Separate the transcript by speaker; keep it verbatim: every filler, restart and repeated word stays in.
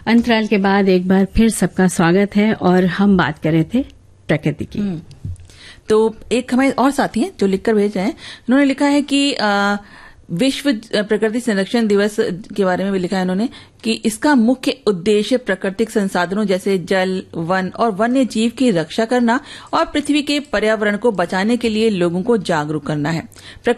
Speaker 1: अंतराल के बाद एक बार फिर सबका स्वागत है और हम बात कर रहे थे प्रकृति की।
Speaker 2: तो एक हमारे और साथी हैं जो लिखकर भेज रहे हैं। उन्होंने लिखा है कि आ, विश्व प्रकृति संरक्षण दिवस के बारे में भी लिखा है उन्होंने कि इसका मुख्य उद्देश्य प्राकृतिक संसाधनों जैसे जल, वन और वन्य जीव की रक्षा करना और पृथ्वी के पर्यावरण को बचाने के लिए लोगों को जागरूक करना है।